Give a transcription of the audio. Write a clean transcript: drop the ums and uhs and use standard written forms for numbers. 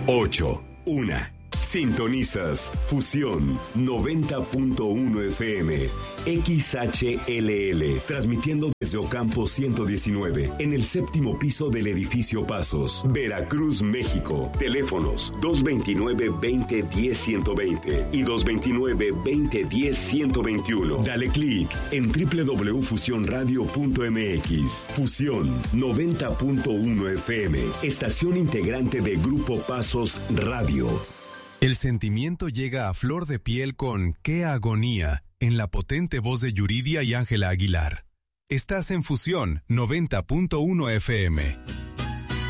8, 1. Sintonizas Fusión 90.1 FM, XHLL, transmitiendo desde Ocampo 119, en el séptimo piso del edificio Pasos, Veracruz, México. Teléfonos 229-2010-120 y 229-2010-121. Dale clic en www.fusionradio.mx. Fusión 90.1 FM, estación integrante de Grupo Pasos Radio. El sentimiento llega a flor de piel con Qué agonía, en la potente voz de Yuridia y Ángela Aguilar. Estás en Fusión 90.1 FM.